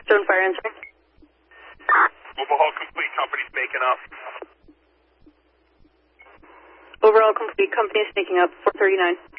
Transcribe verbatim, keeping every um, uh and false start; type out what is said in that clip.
Stone Fire answering. Overhaul complete, company's making up. Overall complete, company is making up, four thirty-nine.